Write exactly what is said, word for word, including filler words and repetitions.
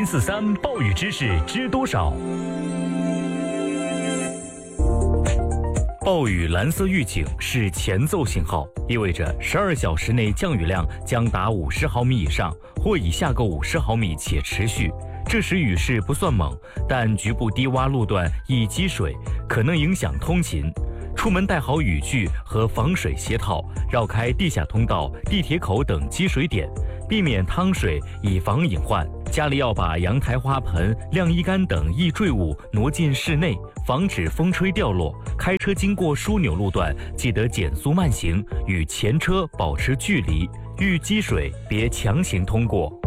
零四三暴雨知识知多少？暴雨蓝色预警是前奏信号，意味着十二小时内降雨量将达五十毫米以上或以下够五十毫米且持续。这时雨势不算猛，但局部低洼路段易积水，可能影响通勤。出门带好雨具和防水鞋套，绕开地下通道、地铁口等积水点，避免趟水，以防隐患。家里要把阳台花盆、晾衣杆等易坠物挪进室内，防止风吹掉落。开车经过枢纽路段，记得减速慢行，与前车保持距离。遇积水别强行通过。